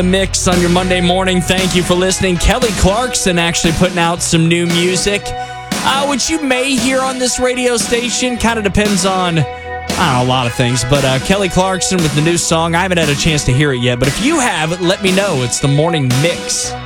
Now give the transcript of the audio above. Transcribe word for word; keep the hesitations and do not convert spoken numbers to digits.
Mix on your Monday morning. Thank you for listening. Kelly Clarkson actually putting out some new music, uh, which you may hear on this radio station. Kind of depends on, I don't know, a lot of things. But uh, Kelly Clarkson with the new song. I haven't had a chance to hear it yet, but if you have, let me know. It's the Morning Mix.